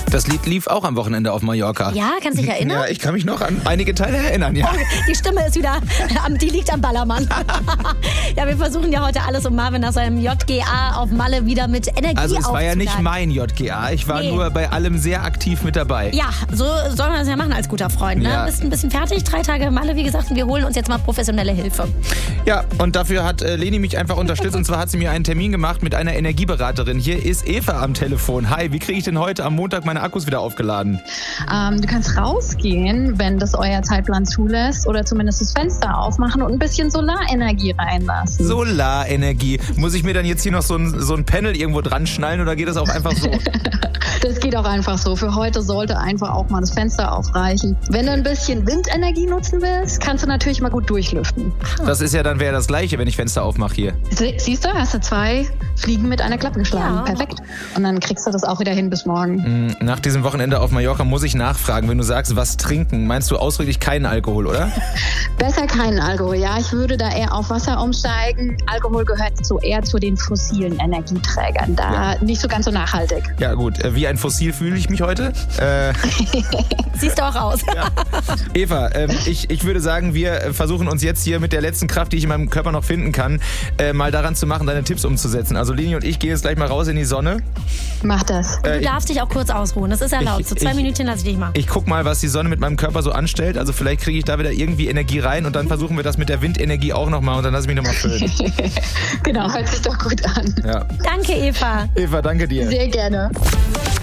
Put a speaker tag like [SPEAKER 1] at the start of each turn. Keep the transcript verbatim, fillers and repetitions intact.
[SPEAKER 1] Das Lied lief auch am Wochenende auf Mallorca.
[SPEAKER 2] Ja, kannst du dich erinnern?
[SPEAKER 1] Ja, ich kann mich noch an einige Teile erinnern, ja.
[SPEAKER 2] Oh, die Stimme ist wieder, die liegt am Ballermann. Ja, wir versuchen ja heute alles, um Marvin nach seinem J G A auf Malle wieder mit Energie
[SPEAKER 1] Also es war ja nicht
[SPEAKER 2] aufzuladen.
[SPEAKER 1] mein J G A, ich war
[SPEAKER 2] Nee.
[SPEAKER 1] nur bei allem sehr aktiv mit dabei.
[SPEAKER 2] Ja, so soll man das ja machen als guter Freund. Ne?
[SPEAKER 1] Ja.
[SPEAKER 2] Bist ein bisschen fertig, drei Tage Malle, wie gesagt, und wir holen uns jetzt mal professionelle Hilfe.
[SPEAKER 1] Ja, und dafür hat äh, Leni mich einfach unterstützt. Und zwar hat sie mir einen Termin gemacht mit einer Energieberaterin. Hier ist Eva am Telefon. Hi, wie kriege ich denn heute am Montag meine Akkus wieder aufgeladen?
[SPEAKER 3] Ähm, du kannst rausgehen, wenn das euer Zeitplan zulässt, oder zumindest das Fenster aufmachen und ein bisschen Solarenergie reinlassen.
[SPEAKER 1] Solarenergie. Muss ich mir dann jetzt hier noch so ein, so ein Panel irgendwo dran schnallen oder geht das auch einfach so?
[SPEAKER 3] Das geht auch einfach so. Für heute sollte einfach auch mal das Fenster aufreichen. Wenn du ein bisschen Windenergie nutzen willst, kannst du natürlich mal gut durchlüften.
[SPEAKER 1] Das ist ja dann wäre das Gleiche, wenn ich Fenster aufmache hier.
[SPEAKER 3] Sie- Siehst du, hast du zwei Fliegen mit einer Klappe geschlagen.
[SPEAKER 2] Ja.
[SPEAKER 3] Perfekt. Und dann kriegst du das auch wieder hin bis morgen.
[SPEAKER 1] Nach diesem Wochenende auf Mallorca muss ich nachfragen, wenn du sagst, was trinken, meinst du ausdrücklich keinen Alkohol, oder?
[SPEAKER 3] Besser keinen Alkohol. Ja, ich würde da eher auf Wasser umsteigen. Alkohol gehört so eher zu den fossilen Energieträgern. Da nicht so ganz so nachhaltig.
[SPEAKER 1] Ja gut, äh, wie ein Fossil fühle ich mich heute. Äh,
[SPEAKER 2] Siehst du auch aus.
[SPEAKER 1] Eva, ähm, ich, ich würde sagen, wir versuchen uns jetzt hier mit der letzten Kraft, die ich in meinem Körper noch finden kann, äh, mal daran zu machen, deine Tipps umzusetzen. Also Leni und ich gehen jetzt gleich mal raus in die Sonne.
[SPEAKER 3] Mach das.
[SPEAKER 2] Du
[SPEAKER 1] Äh, ich,
[SPEAKER 2] darfst dich auch kurz ausruhen, das ist erlaubt. So zwei
[SPEAKER 1] ich-
[SPEAKER 2] Minütchen lasse ich dich mal.
[SPEAKER 1] ich guck mal, was die Sonne mit meinem Körper so anstellt. Also vielleicht kriege ich da wieder irgendwie Energie rein und dann versuchen wir das mit der Windenergie auch nochmal und dann lass ich mich nochmal füllen.
[SPEAKER 3] Genau, hört sich doch gut an.
[SPEAKER 1] Ja.
[SPEAKER 2] Danke, Eva.
[SPEAKER 1] Eva, danke dir.
[SPEAKER 3] Sehr gerne.